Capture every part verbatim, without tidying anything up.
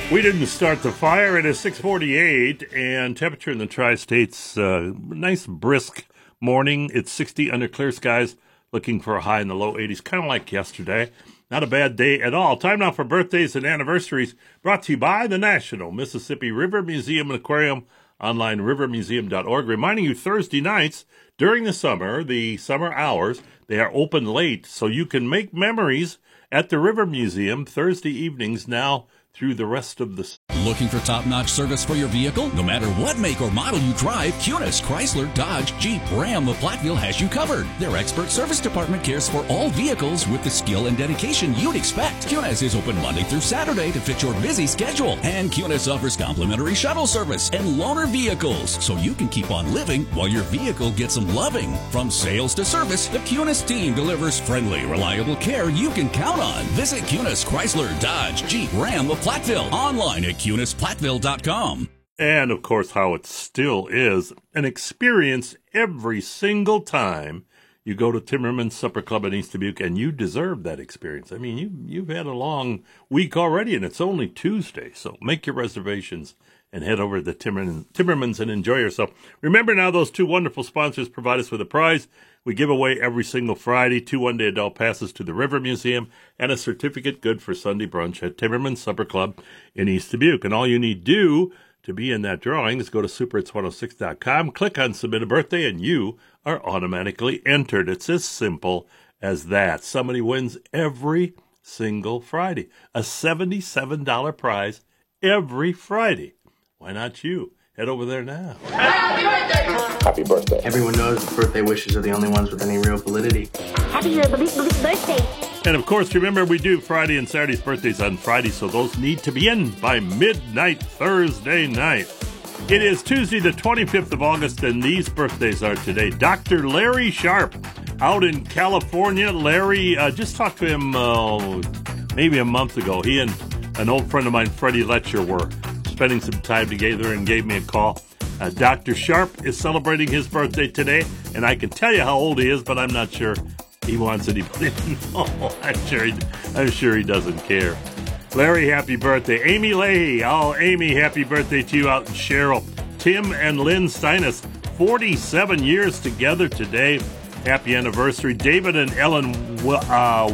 We didn't start the fire. It is six forty-eight, and temperature in the Tri-States, uh, nice brisk morning. It's sixty under clear skies, looking for a high in the low eighties, kind of like yesterday. Not a bad day at all. Time now for birthdays and anniversaries, brought to you by the National Mississippi River Museum and Aquarium, online river museum dot org. Reminding you, Thursday nights during the summer, the summer hours, they are open late, so you can make memories at the River Museum Thursday evenings now through the rest of the... Looking for top-notch service for your vehicle? No matter what make or model you drive, Cunis, Chrysler, Dodge, Jeep, Ram, of Platteville has you covered. Their expert service department cares for all vehicles with the skill and dedication you'd expect. Cunis is open Monday through Saturday to fit your busy schedule. And Cunis offers complimentary shuttle service and loaner vehicles, so you can keep on living while your vehicle gets some loving. From sales to service, the Cunis team delivers friendly, reliable care you can count on. Visit Cunis, Chrysler, Dodge, Jeep, Ram of Platteville online at cunis platteville dot com. And, of course, how it still is an experience every single time you go to Timmerman's Supper Club in East Dubuque, and you deserve that experience. I mean, you, you've had a long week already, and it's only Tuesday, so make your reservations and head over to Timmerman, Timmerman's and enjoy yourself. Remember now, those two wonderful sponsors provide us with a prize. We give away every single Friday two one-day adult passes to the River Museum and a certificate good for Sunday brunch at Timmerman's Supper Club in East Dubuque. And all you need to do to be in that drawing is go to super hits one oh six dot com, click on Submit a Birthday, and you are automatically entered. It's as simple as that. Somebody wins every single Friday. A seventy-seven dollars prize every Friday. Why not you? Head over there now. Happy birthday! Happy birthday. Everyone knows birthday wishes are the only ones with any real validity. Happy birthday! And, of course, remember, we do Friday and Saturday's birthdays on Friday, so those need to be in by midnight Thursday night. It is Tuesday, the twenty-fifth of August, and these birthdays are today. Doctor Larry Sharp out in California. Larry, uh, just talked to him uh, maybe a month ago. He and an old friend of mine, Freddie Letcher, were spending some time together and gave me a call. Uh, Doctor Sharp is celebrating his birthday today, and I can tell you how old he is, but I'm not sure he wants anybody to know. I'm sure he, I'm sure he doesn't care. Larry, happy birthday. Amy Leahy. Oh, Amy, happy birthday to you out in Sherrill. Tim and Lynn Steinis, forty-seven years together today. Happy anniversary. David and Ellen uh,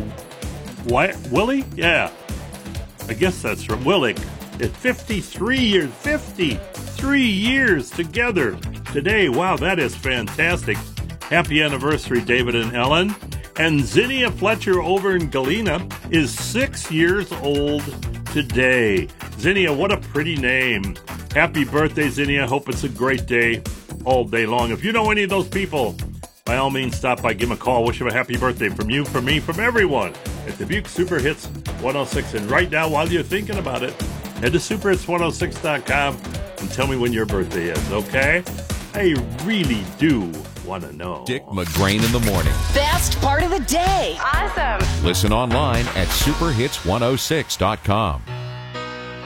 Willie? Yeah, I guess that's from Willig. It's fifty-three years, fifty-three years together today. Wow, that is fantastic. Happy anniversary, David and Ellen. And Zinnia Fletcher over in Galena is six years old today. Zinnia, what a pretty name. Happy birthday, Zinnia. Hope it's a great day all day long. If you know any of those people, by all means, stop by, give them a call. Wish them a happy birthday from you, from me, from everyone at Dubuque Super Hits one oh six. And right now, while you're thinking about it, head to super hits one oh six dot com and tell me when your birthday is, okay? I really do want to know. Dick McGrain in the morning. Best part of the day. Awesome! Listen online at super hits one oh six dot com.